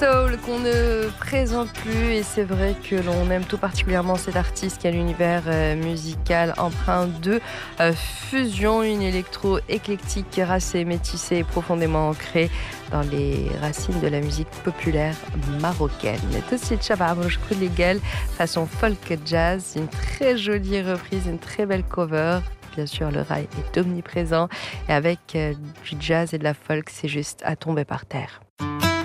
Soul qu'on ne présente plus et c'est vrai que l'on aime tout particulièrement cet artiste qui a l'univers musical empreint de fusion, une électro éclectique, racée, métissée et profondément ancrée dans les racines de la musique populaire marocaine. Tout de suite, Chaba Legal, façon folk jazz, une très jolie reprise, une très belle cover. Bien sûr, le rail est omniprésent et avec du jazz et de la folk, c'est juste à tomber par terre.